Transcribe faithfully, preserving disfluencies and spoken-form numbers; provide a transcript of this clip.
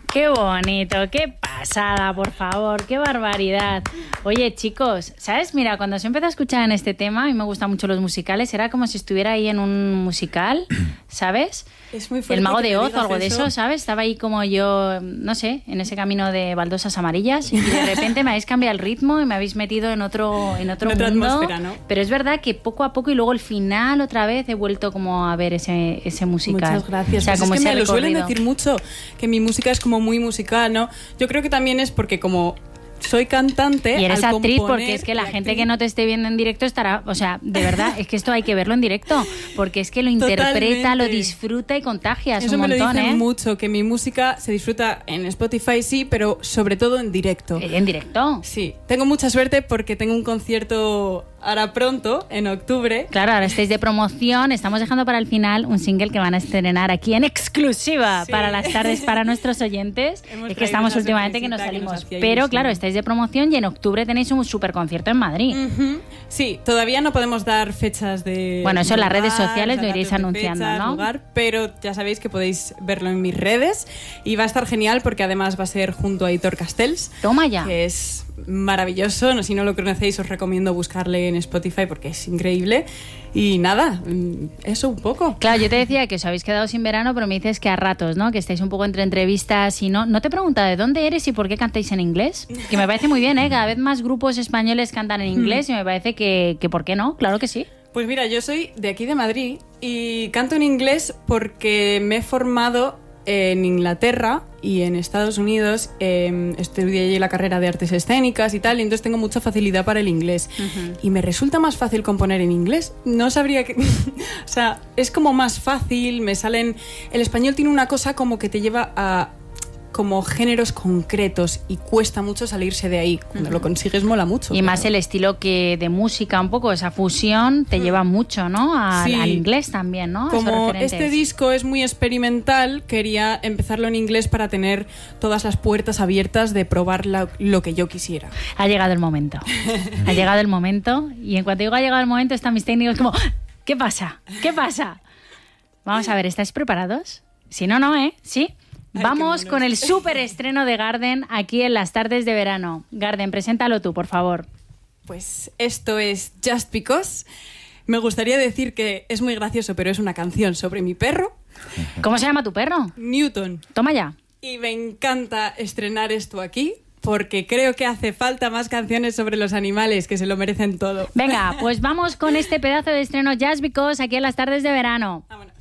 Qué bonito, qué pasada, por favor, qué barbaridad. Oye, chicos, ¿sabes? Mira, cuando se empezó a escuchar en este tema, a mí me gustan mucho los musicales, era como si estuviera ahí en un musical, ¿sabes? Es muy fuerte. El Mago que de Oz o algo eso. de eso, ¿sabes? Estaba ahí como yo, no sé, en ese camino de baldosas amarillas y de repente me habéis cambiado el ritmo y me habéis metido en otro, en otro en otra mundo. atmósfera, ¿no? Pero es verdad que poco a poco y luego el final otra vez he vuelto como a ver ese, ese musical. Muchas gracias. O sea, Pues como es que ese me lo suelen recorrido. decir mucho, que mi música es como muy musical, ¿no? Yo creo que también es porque como soy cantante. Y eres al actriz componer, porque es que la y gente actriz- que no te esté viendo en directo estará, o sea, de verdad, es que esto hay que verlo en directo, porque es que lo interpreta, Totalmente. lo disfruta y contagias Eso un me lo montón, dicen ¿eh? mucho, que mi música se disfruta en Spotify, sí, pero sobre todo en directo. En directo. Sí, tengo mucha suerte porque tengo un concierto ahora pronto, en octubre. Claro, ahora estáis de promoción, estamos dejando para el final un single que van a estrenar aquí en exclusiva Sí. para las tardes para nuestros oyentes. Hemos Es que traído estamos una últimamente que nos sorpresita que nos salimos. hacía Pero ilusión. claro, estáis de promoción y en octubre tenéis un super concierto en Madrid. Ujú. Sí, todavía no podemos dar fechas de. Bueno, eso en las redes lugar, sociales o sea, lo iréis datos de anunciando, fechas, ¿no? lugar, pero ya sabéis que podéis verlo en mis redes y va a estar genial porque además va a ser junto a Hitor Castells. Toma ya. Que es maravilloso. No, si no lo conocéis, os recomiendo buscarle en Spotify porque es increíble. Y nada, mm, eso un poco. Claro, yo te decía que os habéis quedado sin verano, pero me dices que a ratos, ¿no? Que estáis un poco entre entrevistas y no. No te he preguntado de dónde eres y por qué cantáis en inglés. Que me parece muy bien, ¿eh? Cada vez más grupos españoles cantan en inglés y me parece que, que ¿por qué no? Claro que sí. Pues mira, yo soy de aquí de Madrid y canto en inglés porque me he formado en Inglaterra y en Estados Unidos. Eh, estudié allí la carrera de artes escénicas y tal, y entonces tengo mucha facilidad para el inglés. Uh-huh. Y me resulta más fácil componer en inglés. No sabría que... o sea, es como más fácil, me salen... El español tiene una cosa como que te lleva a... como géneros concretos y cuesta mucho salirse de ahí. Cuando uh-huh. lo consigues mola mucho. Y claro. Más el estilo que de música, un poco esa fusión te uh-huh. lleva mucho, ¿no? Al, sí. al inglés también, ¿no? Como este disco es muy experimental, quería empezarlo en inglés para tener todas las puertas abiertas de probar la, lo que yo quisiera. Ha llegado el momento. Ha llegado el momento y en cuanto digo ha llegado el momento están mis técnicos como ¿qué pasa? ¿Qué pasa? Vamos a ver, ¿estáis preparados? Si no, no, ¿eh? ¿Sí? Ay, vamos con el súper estreno de Garden aquí en las tardes de verano. Garden, preséntalo tú, por favor. Pues esto es Just Because. Me gustaría decir que es muy gracioso, pero es una canción sobre mi perro. ¿Cómo se llama tu perro? Newton. Toma ya. Y me encanta estrenar esto aquí porque creo que hace falta más canciones sobre los animales que se lo merecen todo. Venga, pues vamos con este pedazo de estreno Just Because aquí en las tardes de verano. Vámonos.